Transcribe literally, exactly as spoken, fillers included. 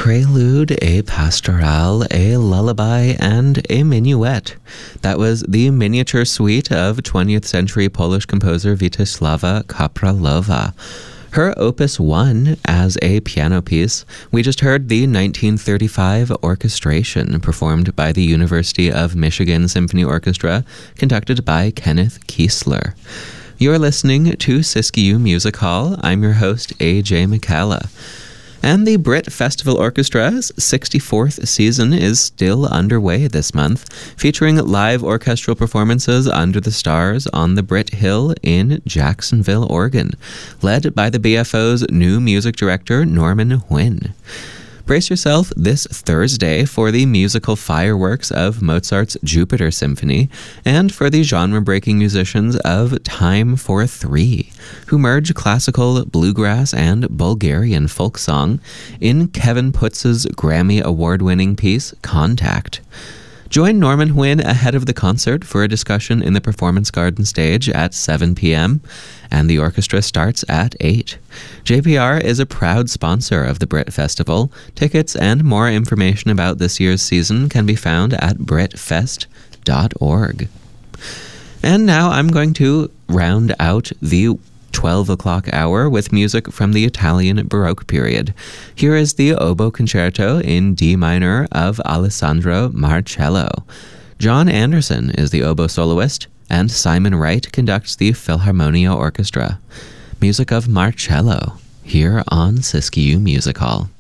prelude, a pastoral, a lullaby, and a minuet. That was the miniature suite of twentieth century Polish composer Witysława Kapralowa. Her Opus one as a piano piece. We just heard the nineteen thirty-five orchestration performed by the University of Michigan Symphony Orchestra, conducted by Kenneth Kiesler. You're listening to Siskiyou Music Hall. I'm your host, A J McCalla. And the Brit Festival Orchestra's sixty-fourth season is still underway this month, featuring live orchestral performances under the stars on the Brit Hill in Jacksonville, Oregon, led by the B F O's new music director, Norman Huynh. Brace yourself this Thursday for the musical fireworks of Mozart's Jupiter Symphony and for the genre-breaking musicians of Time for Three, who merge classical, bluegrass, and Bulgarian folk song in Kevin Putz's Grammy Award-winning piece, Contact. Join Norman Huynh ahead of the concert for a discussion in the Performance Garden stage at seven p.m., and the orchestra starts at eight. J P R is a proud sponsor of the Brit Festival. Tickets and more information about this year's season can be found at brit fest dot org. And now I'm going to round out the twelve o'clock hour with music from the Italian Baroque period. Here is the Oboe Concerto in D minor of Alessandro Marcello. John Anderson is the oboe soloist, and Simon Wright conducts the Philharmonia Orchestra. Music of Marcello, here on Siskiyou Music Hall.